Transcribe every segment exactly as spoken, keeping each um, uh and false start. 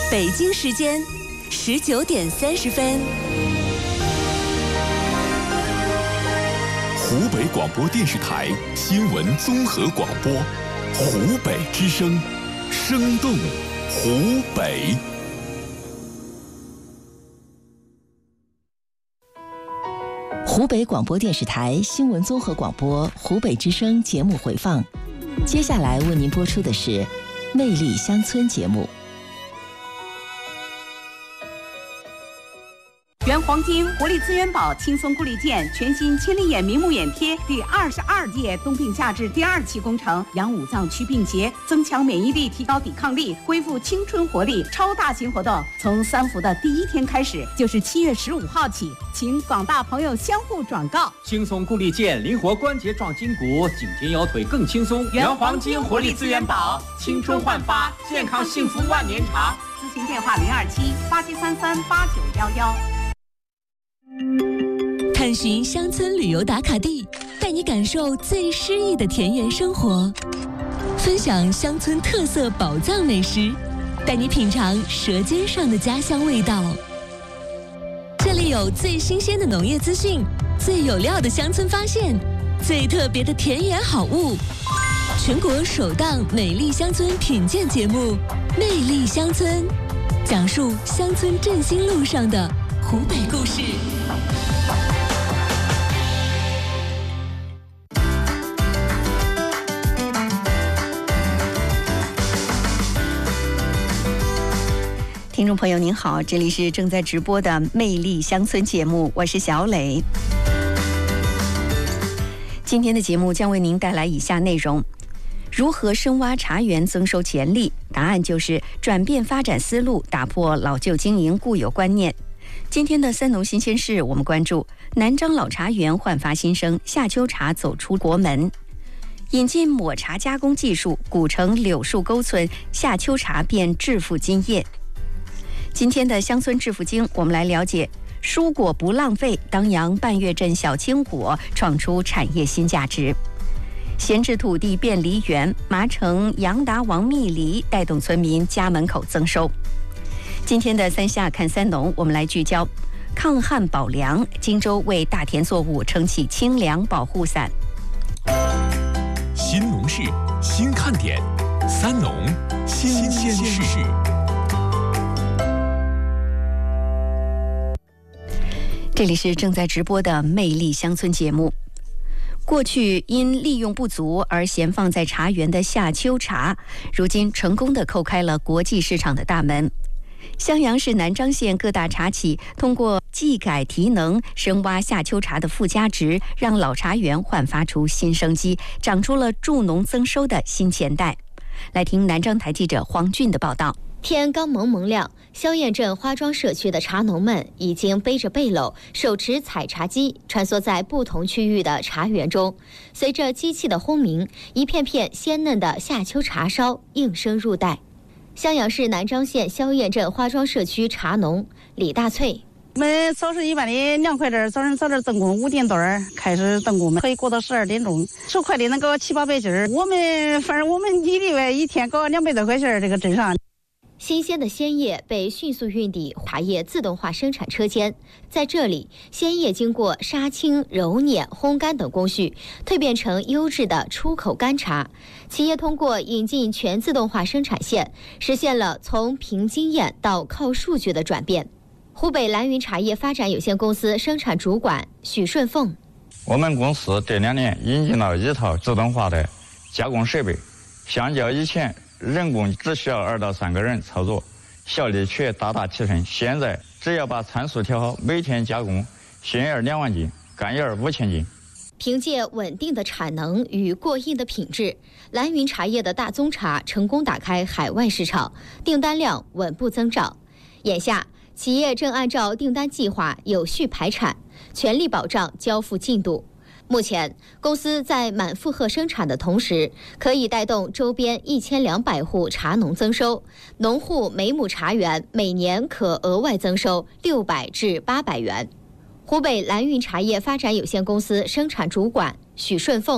北京时间十九点三十分。 湖北广播电视台新闻综合广播，湖北之声，生动湖北。 湖北广播电视台新闻综合广播，湖北之声节目回放。接下来为您播出的是《魅力乡村》节目。 原黄金活力资源宝轻松固力健全新千里眼明目眼贴第二十二届冬病夏治第二期工程，养五脏祛病邪，增强免疫力，提高抵抗力，恢复青春活力。超大型活动从三伏的第一天开始，就是七月十五号起，请广大朋友相互转告。 轻松固力健，灵活关节壮筋骨，颈肩腰腿更轻松。 原黄金活力资源宝，青春焕发，健康幸福万年长。咨询电话零二七八七三三八九幺幺。 探寻乡村旅游打卡地，带你感受最诗意的田园生活；分享乡村特色宝藏美食，带你品尝舌尖上的家乡味道。这里有最新鲜的农业资讯，最有料的乡村发现，最特别的田园好物。全国首档美丽乡村品鉴节目《魅力乡村》，讲述乡村振兴路上的湖北故事。 听众朋友您好，这里是正在直播的《魅力乡村》节目，我是小磊。今天的节目将为您带来以下内容：如何深挖茶园增收潜力？答案就是转变发展思路，打破老旧经营固有观念。今天的三农新鲜事，我们关注南漳老茶园焕发新生，夏秋茶走出国门；引进抹茶加工技术，古城柳树沟村夏秋茶变致富金业。今天的乡村致富经，我们来了解蔬果不浪费，当阳半月镇小青果创出产业新价值；闲置土地变梨园，麻城杨达王蜜梨带动村民家门口增收。今天的三下看三农，我们来聚焦抗旱保粮，荆州为大田作物撑起清凉保护伞。 新农事，新看点，三农新鲜事。 这里是正在直播的《魅力乡村》节目。过去因利用不足而闲放在茶园的夏秋茶，如今成功地叩开了国际市场的大门。襄阳市南漳县各大茶企通过技改提能，深挖夏秋茶的附加值，让老茶园焕发出新生机，长出了助农增收的新钱袋。来听南漳台记者黄俊的报道。 天刚蒙蒙亮，萧堰镇花庄社区的茶农们已经背着背篓，手持采茶机，穿梭在不同区域的茶园中。随着机器的轰鸣，一片片鲜嫩的夏秋茶梢应声入袋。襄阳市南漳县萧堰镇花庄社区茶农李大翠： 我们早市一般的凉快点，早上早点登工，五点多开始登工，可以过到十二点钟，手快的能搞七八百斤儿。我们反正我们一里外一天搞两百多块钱儿，这个镇上。 新鲜的鲜叶被迅速运抵茶叶自动化生产车间，在这里，鲜叶经过杀青、揉捻、烘干等工序，蜕变成优质的出口干茶。企业通过引进全自动化生产线，实现了从凭经验到靠数据的转变。湖北蓝云茶叶发展有限公司生产主管许顺凤： 我们公司这两年引进了一套自动化的加工设备，相较以前人工只需要二到三个人操作，效率却大大提升。现在只要把参数调好，每天加工鲜叶两万斤，干叶五千斤。 凭借稳定的产能与过硬的品质，蓝云茶叶的大宗茶成功打开海外市场，订单量稳步增长。眼下，企业正按照订单计划有序排产，全力保障交付进度。目前，公司在满负荷生产的同时，可以带动周边一千两百户茶农增收，农户每亩茶园每年可额外增收六百至八百元。湖北蓝云茶叶发展有限公司生产主管许顺凤：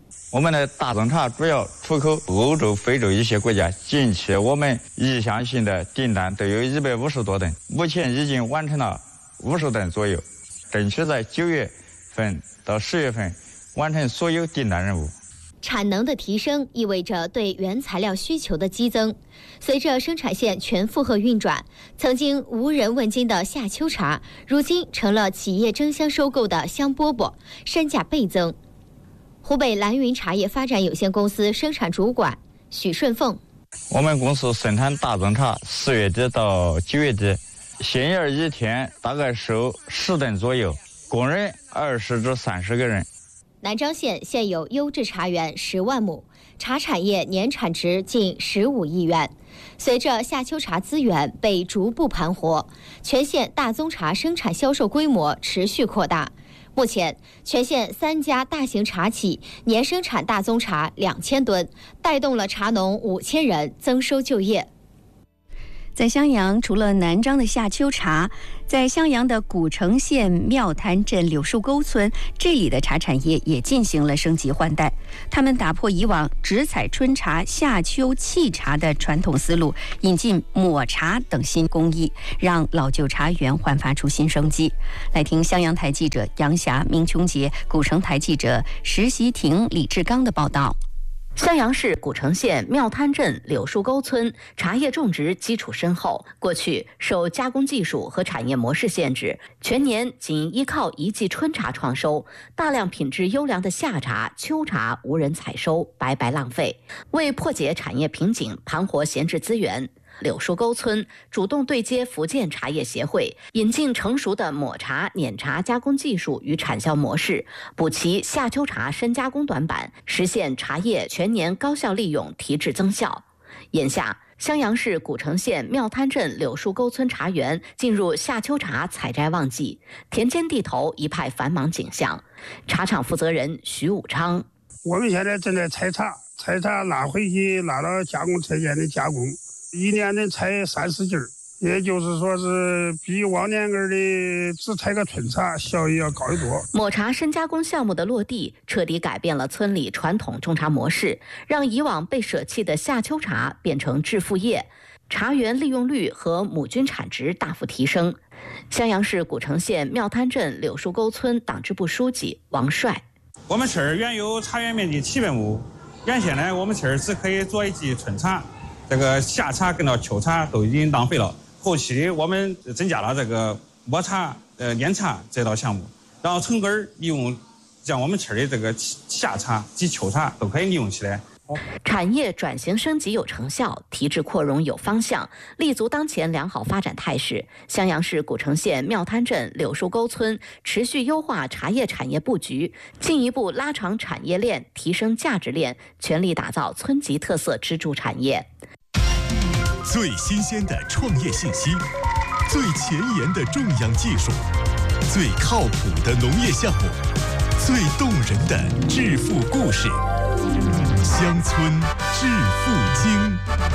我们的大宗茶主要出口欧洲、非洲一些国家，近期我们意向型的订单都有一百五十多吨，目前已经完成了五十吨左右，争取在九月份到十月份完成所有订单任务。 产能的提升意味着对原材料需求的激增。随着生产线全负荷运转，曾经无人问津的夏秋茶，如今成了企业争相收购的香饽饽，身价倍增。湖北蓝云茶叶发展有限公司生产主管许顺凤： 我们公司生产大宗茶，四月底到九月底，鲜叶一天大概收十吨左右，工人二十至三十个人。 南漳县现有优质茶园十万亩，茶产业年产值近十五亿元。随着夏秋茶资源被逐步盘活，全县大宗茶生产销售规模持续扩大。目前，全县三家大型茶企年生产大宗茶两千吨，带动了茶农五千人增收就业。 在襄阳，除了南漳的夏秋茶，在襄阳的古城县庙滩镇柳树沟村，这里的茶产业也进行了升级换代。他们打破以往只采春茶、夏秋沏茶的传统思路，引进抹茶等新工艺，让老旧茶园焕发出新生机。来听襄阳台记者杨霞、明琼杰，古城台记者石习婷、李志刚的报道。 襄阳市古城县庙滩镇柳树沟村茶叶种植基础深厚，过去受加工技术和产业模式限制，全年仅依靠一季春茶创收，大量品质优良的夏茶、秋茶无人采收，白白浪费。为破解产业瓶颈，盘活闲置资源，柳树沟村主动对接福建茶叶协会，引进成熟的抹茶、碾茶加工技术与产销模式，补齐夏秋茶深加工短板，实现茶叶全年高效利用、提质增效。眼下，襄阳市古城县庙滩镇柳树沟村茶园进入夏秋茶采摘旺季，田间地头一派繁忙景象。茶厂负责人徐武昌： 我们现在正在采茶，采茶拿回去拿到加工车间的加工。一年能采三十斤，也就是说是比往年根的只采个春茶效益要高得多。 抹茶深加工项目的落地，彻底改变了村里传统种茶模式，让以往被舍弃的夏秋茶变成致富业，茶园利用率和亩均产值大幅提升。襄阳市古城县庙滩镇柳树沟村党支部书记王帅： 我们村原有茶园面积七百亩，原先呢，我们村只可以做一季春茶。这个夏茶跟到秋茶都已经浪费了，后期我们增加了这个抹茶、呃碾茶这道项目，然后从根利用，将我们村的这个夏茶及秋茶都可以利用起来。 产业转型升级有成效，提质扩容有方向，立足当前良好发展态势。襄阳市古城县庙滩镇柳树沟村持续优化茶叶产业布局，进一步拉长产业链，提升价值链，全力打造村级特色支柱产业。 最新鲜的创业信息，最前沿的种养技术，最靠谱的农业项目，最动人的致富故事。乡村致富经，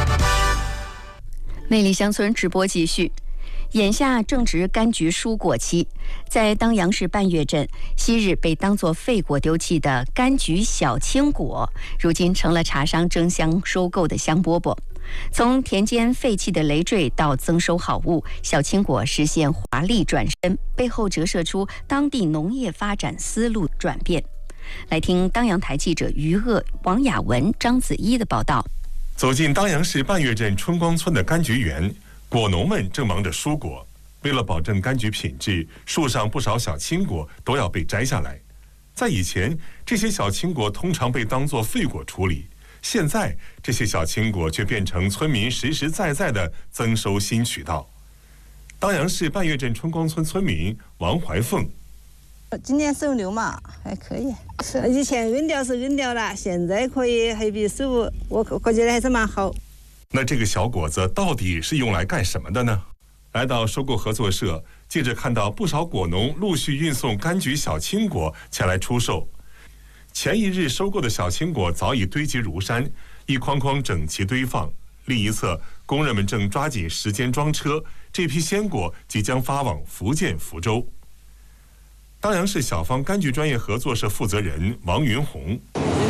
魅力乡村直播继续。眼下正值柑橘蔬果期，在当阳市半月镇，昔日被当作废果丢弃的柑橘小青果，如今成了茶商争相收购的香饽饽。从田间废弃的累赘到增收好物，小青果实现华丽转身，背后折射出当地农业发展思路转变。来听当阳台记者于鄂、王雅文、张子一的报道。 走进当阳市半月镇春光村的柑橘园，果农们正忙着疏果。为了保证柑橘品质，树上不少小青果都要被摘下来。在以前，这些小青果通常被当作废果处理，现在这些小青果却变成村民实实在在的增收新渠道。当阳市半月镇春光村村民王怀凤： 今年收留嘛，还可以。以前扔掉是扔掉了，现在可以还比收，我我觉得还是蛮好。 那这个小果子到底是用来干什么的呢？来到收购合作社，记者看到不少果农陆续运送柑橘小青果前来出售。前一日收购的小青果早已堆积如山，一筐筐整齐堆放。另一侧，工人们正抓紧时间装车，这批鲜果即将发往福建福州。当阳市小方柑橘专业合作社负责人王云红： 这个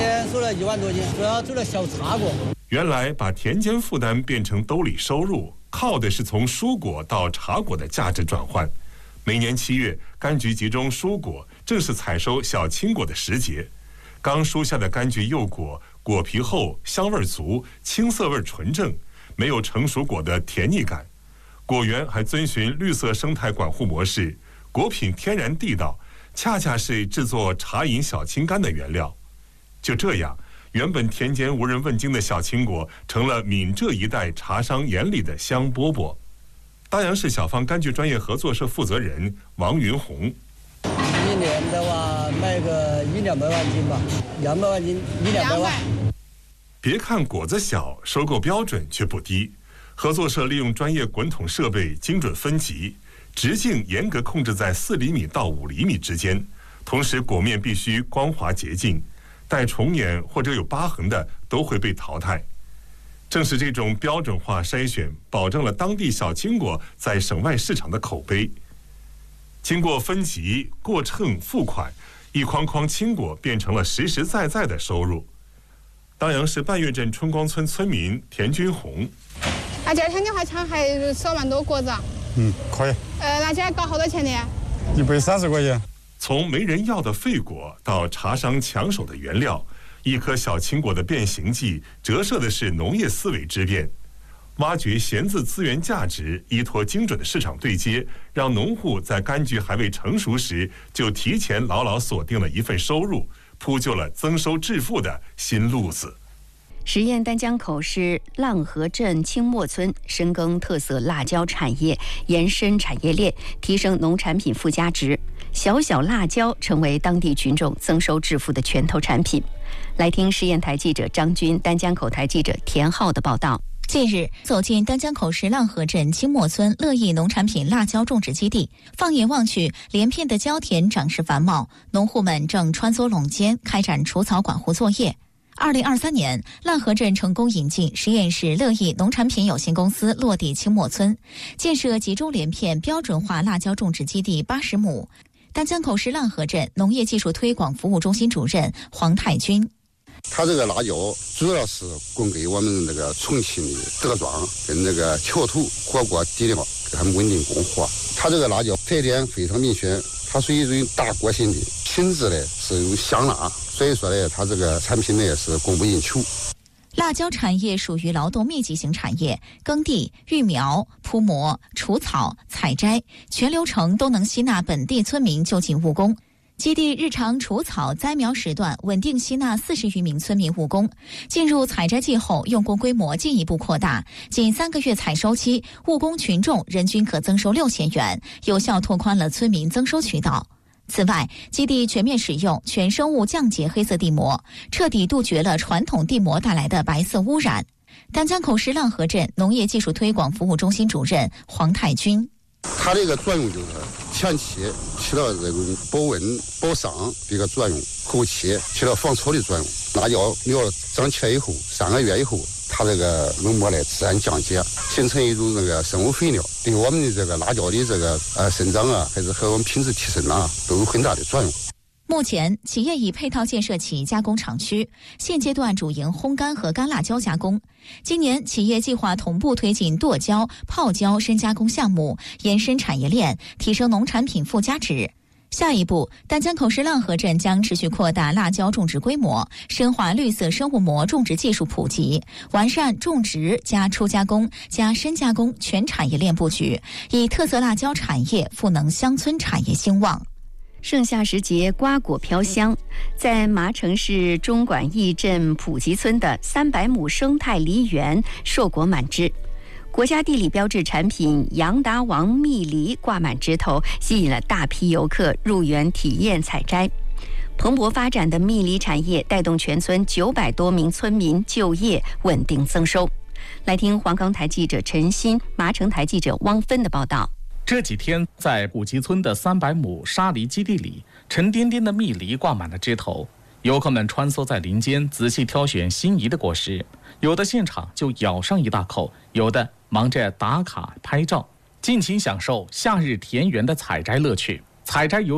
天收了一万多斤，主要做了小茶果。 原来把田间负担变成兜里收入，靠的是从蔬果到茶果的价值转换。每年七月，柑橘集中蔬果，正是采收小青果的时节。刚熟下的柑橘幼果，果皮厚，香味足，青涩味纯正，没有成熟果的甜腻感。果园还遵循绿色生态管护模式，果品天然地道，恰恰是制作茶饮小青柑的原料。就这样，原本田间无人问津的小青果，成了闽浙一带茶商眼里的香饽饽。大杨市小方柑橘专业合作社负责人王云红： 一年的话卖个一两百万斤吧，两百万斤，一两百万。 别看果子小，收购标准却不低。合作社利用专业滚筒设备，精准分级，直径严格控制在四厘米到五厘米之间，同时果面必须光滑洁净。带虫眼或者有疤痕的都会被淘汰。正是这种标准化筛选，保证了当地小青果在省外市场的口碑。经过分级、过秤、付款，一筐筐青果变成了实实在在的收入。当阳市半月镇春光村村民田军红： 那这天的话，抢还少蛮多果子。 嗯，可以。 呃，那这搞好多钱的？ 一百三十块钱。 从没人要的废果到茶商抢手的原料，一颗小青果的变形记折射的是农业思维之变。挖掘闲置资源价值，依托精准的市场对接，让农户在柑橘还未成熟时就提前牢牢锁定了一份收入，铺就了增收致富的新路子。 实验丹江口市浪河镇清末村深耕特色辣椒产业，延伸产业链，提升农产品附加值，小小辣椒成为当地群众增收致富的拳头产品。来听实验台记者张军、丹江口台记者田浩的报道。 近日，走进丹江口市浪河镇清末村乐意农产品辣椒种植基地，放眼望去，连片的椒田长势繁茂，农户们正穿梭垄间，开展除草管护作业。二零二三年，浪河镇成功引进实验室乐意农产品有限公司落地清末村，建设集中连片标准化辣椒种植基地八十亩。丹江口市浪河镇农业技术推广服务中心主任黄太军： 它这个辣椒主要是供给我们那个重庆的德庄跟那个樵土火锅底料给他们稳定供货。它这个辣椒特点非常明显，它属于一种大锅型的，品质呢是有香辣，所以说呢，它这个产品呢也是供不应求。 辣椒产业属于劳动密集型产业，耕地、育苗、铺磨、除草、采摘，全流程都能吸纳本地村民就近务工。基地日常除草、栽苗时段稳定吸纳四十余名村民务工。进入采摘季后，用工规模进一步扩大，仅三个月采收期，务工群众人均可增收六千元，有效拓宽了村民增收渠道。此外，基地全面使用全生物降解黑色地膜，彻底杜绝了传统地膜带来的白色污染。丹江口市浪河镇农业技术推广服务中心主任黄太军： 它这个作用就是前期起到这种保温保墒的一个作用，后期起到防臭的作用。辣椒苗长起来以后，三个月以后，它这个浓膜呢自然降解，形成一种那个生物肥料，对我们的这个辣椒的这个呃生长啊，还是和我们品质提升啊，都有很大的作用。 目前，企业已配套建设起加工厂区，现阶段主营烘干和干辣椒加工。今年，企业计划同步推进剁椒、泡椒深加工项目，延伸产业链，提升农产品附加值。下一步，丹江口市浪河镇将持续扩大辣椒种植规模，深化绿色生物膜种植技术普及，完善种植加初加工加深加工全产业链布局，以特色辣椒产业赋能乡村产业兴旺。 盛夏时节，瓜果飘香。在麻城市中管驿镇普吉村的三百亩生态梨园，硕果满枝。国家地理标志产品杨达王蜜梨挂满枝头，吸引了大批游客入园体验采摘。蓬勃发展的蜜梨产业带动全村九百多名村民就业，稳定增收。来听黄冈台记者陈鑫、麻城台记者汪芬的报道。 这几天，在普吉村的三百亩沙梨基地里，沉甸甸的蜜梨挂满了枝头。游客们穿梭在林间，仔细挑选心仪的果实，有的现场就咬上一大口，有的忙着打卡拍照，尽情享受夏日田园的采摘乐趣。采摘游客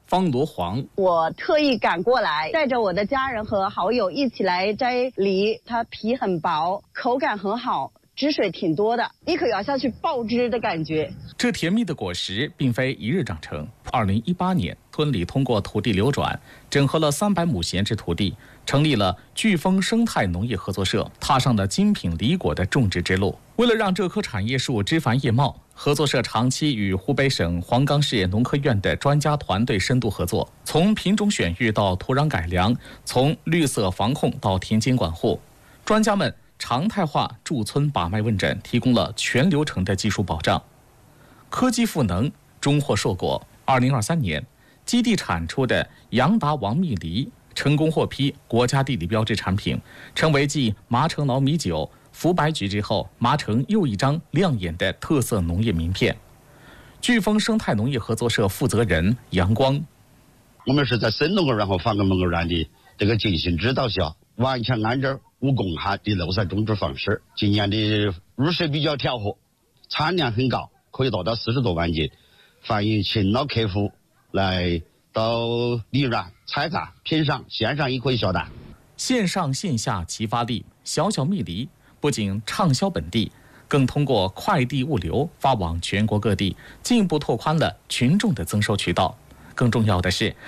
方罗黄。 我特意赶过来，带着我的家人和好友一起来摘梨，它皮很薄，口感很好，汁水挺多的，一口咬下去爆汁的感觉。 这甜蜜的果实并非一日长成。二零一八年，村里通过土地流转，整合了三百亩闲置土地，成立了飓风生态农业合作社，踏上了精品梨果的种植之路。为了让这棵产业树枝繁叶茂，合作社长期与湖北省黄冈市农科院的专家团队深度合作，从品种选育到土壤改良，从绿色防控到田间管护，专家们常态化驻村把脉问诊，提供了全流程的技术保障。科技赋能，终获硕果。二零二三年，基地产出的杨达王蜜梨成功获批国家地理标志产品，成为继麻城老米酒、福白菊之后，麻城又一张亮眼的特色农业名片。飓风生态农业合作社负责人杨光： 我们是在省农业园和防控农业园的这个精心指导下，完全按照武功汉的漏采种植方式。今年的入水比较调和，产量很高，可以达到四十多万斤，欢迎勤劳客户来到梨园采摘、品赏，线上也可以下单。 线上线下齐发力，小小蜜梨不仅畅销本地，更通过快递物流发往全国各地，进一步拓宽了群众的增收渠道。更重要的是，